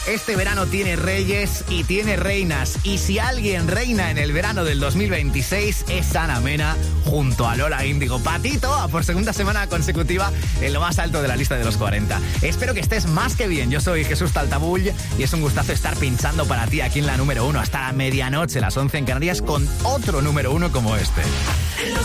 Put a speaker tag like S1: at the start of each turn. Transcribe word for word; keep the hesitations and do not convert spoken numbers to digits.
S1: Este verano tiene reyes y tiene reinas. Y si alguien reina en el verano del dos mil veintiséis es Ana Mena junto a Lola Índigo. Patito a por segunda semana consecutiva en lo más alto de la lista de los cuarenta. Espero que estés más que bien. Yo soy Jesús Taltabull y es un gustazo estar pinchando para ti aquí en la número uno hasta la medianoche, las once en Canarias, con otro número uno como este.